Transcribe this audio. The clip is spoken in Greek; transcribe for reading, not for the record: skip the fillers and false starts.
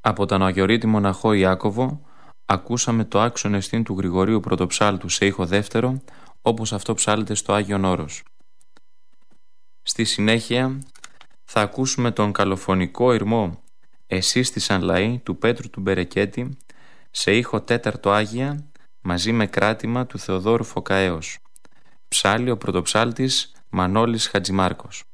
Από τον Αγιορείτη μοναχό Ιάκωβο ακούσαμε το άξιον εστίν του Γρηγορίου Πρωτοψάλτου σε ήχο δεύτερο, όπως αυτό ψάλλεται στο Άγιον Όρος. Στη συνέχεια θα ακούσουμε τον καλοφωνικό ηρμό «Εσύστησαν λαοί» του Πέτρου του Μπερεκέτη σε ήχο τέταρτο Άγια, μαζί με κράτημα του Θεοδόρου Φωκαέως. Ψάλλει ο πρωτοψάλτης Μανώλης Χατζημάρκος.